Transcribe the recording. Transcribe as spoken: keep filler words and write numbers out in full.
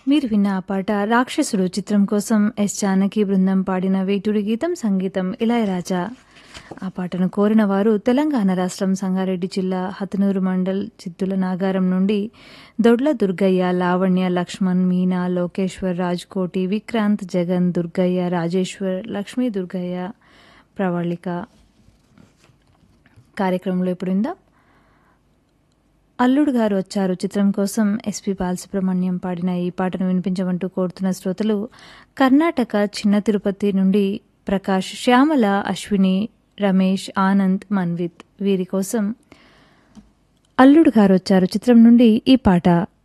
మీరు విన్న ఆ పాట 'రాక్షసుడు' చిత్రం కోసం ఎస్ జానకి బృందం పాడిన వేటూరి గీతం, సంగీతం ఇళయరాజా. ఆ పాటను కోరిన వారు తెలంగాణ రాష్ట్రం సంగారెడ్డి జిల్లా హతనూరు మండల్ చిత్తుల నాగారం నుండి దొడ్ల దుర్గయ్య, లావణ్య, లక్ష్మణ్, మీనా, లోకేశ్వర్, రాజ్కోటి, విక్రాంత్, జగన్, దుర్గయ్య, రాజేశ్వర్, లక్ష్మీ దుర్గయ్య, ప్రవళిక. కార్యక్రమంలో ఇప్పుడిందా అల్లుడు గారు వచ్చారు చిత్రం కోసం ఎస్పి బాలసుబ్రహ్మణ్యం పాడిన ఈ పాటను వినిపించమంటూ కోరుతున్న శ్రోతలు కర్ణాటక చిన్న తిరుపతి నుండి ప్రకాష్, శ్యామల, అశ్విని, రమేష్, ఆనంద్, మన్విత్. వీరి కోసం అల్లుడు గారు వచ్చారు చిత్రం నుండి ఈ పాట.